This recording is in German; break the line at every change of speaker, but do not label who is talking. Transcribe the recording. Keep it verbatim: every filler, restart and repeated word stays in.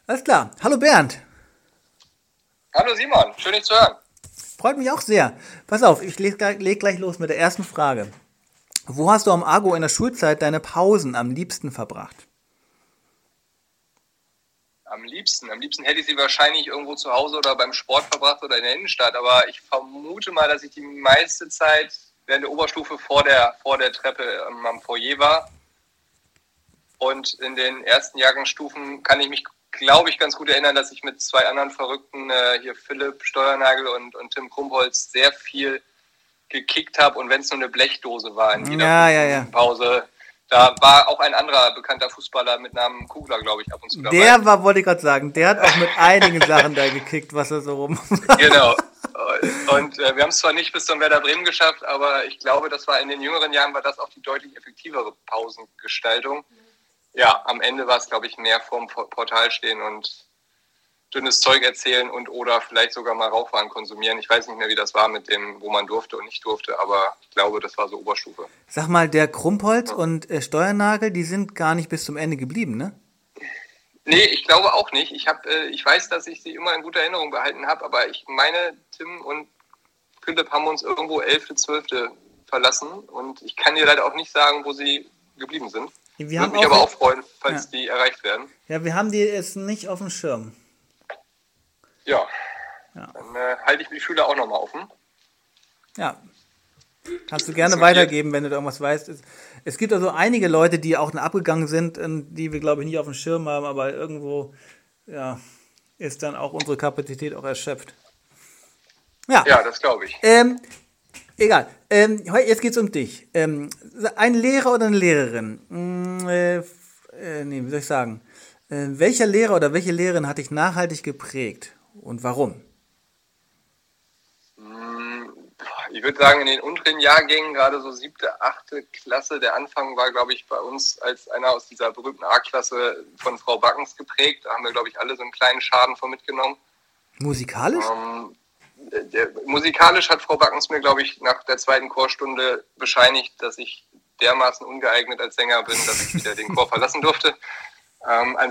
Alles klar. Hallo Bernd.
Hallo Simon, schön dich zu hören.
Freut mich auch sehr. Pass auf, ich leg, gleich- leg gleich los mit der ersten Frage. Wo hast du am Argo in der Schulzeit deine Pausen am liebsten verbracht?
Am liebsten, am liebsten hätte ich sie wahrscheinlich irgendwo zu Hause oder beim Sport verbracht oder in der Innenstadt, aber ich vermute mal, dass ich die meiste Zeit während der Oberstufe vor der, vor der Treppe ähm, am Foyer war. Und in den ersten Jahrgangsstufen kann ich mich, glaube ich, ganz gut erinnern, dass ich mit zwei anderen Verrückten, äh, hier Philipp Steuernagel und, und Tim Krumpholz, sehr viel gekickt habe. Und wenn es nur eine Blechdose war in jeder
Ja,
fünf
ja, ja.
Minuten Pause, da war auch ein anderer bekannter Fußballer mit Namen Kugler, glaube ich, ab und zu dabei.
Der war, wollte ich gerade sagen, der hat auch mit einigen Sachen da gekickt, was er so rum.
Genau. Und äh, wir haben es zwar nicht bis zum Werder Bremen geschafft, aber ich glaube, das war in den jüngeren Jahren war das auch die deutlich effektivere Pausengestaltung. Ja, am Ende war es, glaube ich, mehr vorm Portal stehen und dünnes Zeug erzählen und oder vielleicht sogar mal Rauchwaren konsumieren. Ich weiß nicht mehr, wie das war mit dem, wo man durfte und nicht durfte, aber ich glaube, das war so Oberstufe.
Sag mal, der Krumpholz und äh, Steuernagel, die sind gar nicht bis zum Ende geblieben, ne?
Nee, ich glaube auch nicht. Ich, hab, äh, ich weiß, dass ich sie immer in guter Erinnerung behalten habe, aber ich meine, Tim und Philipp haben uns irgendwo elfte, zwölfte verlassen und ich kann dir leider auch nicht sagen, wo sie geblieben sind.
Wir
Würde
haben
mich
auch,
aber auch freuen, falls
ja.
die erreicht werden.
Ja, wir haben die jetzt nicht auf dem Schirm.
Ja,
Ja.
dann äh, halte ich die Schüler auch nochmal offen.
Ja. Kannst du gerne
Ist notiert.
weitergeben, wenn du da irgendwas weißt. Es, es gibt also einige Leute, die auch abgegangen sind, und die wir, glaube ich, nicht auf dem Schirm haben, aber irgendwo, ja, ist dann auch unsere Kapazität auch erschöpft. Ja,
Ja, das glaube ich.
ähm, egal. Ähm, heu- jetzt geht's um dich. Ähm, ein Lehrer oder eine Lehrerin? Mm, äh, f- äh, nee, wie soll ich sagen? Äh, welcher Lehrer oder welche Lehrerin hat dich nachhaltig geprägt und warum?
Ich würde sagen, in den unteren Jahrgängen, gerade so siebte, achte Klasse, der Anfang war, glaube ich, bei uns als einer aus dieser berühmten A-Klasse von Frau Backens geprägt. Da haben wir, glaube ich, alle so einen kleinen Schaden von mitgenommen.
Musikalisch?
Ähm, der, musikalisch hat Frau Backens mir, glaube ich, nach der zweiten Chorstunde bescheinigt, dass ich dermaßen ungeeignet als Sänger bin, dass ich wieder den Chor verlassen durfte. Ähm,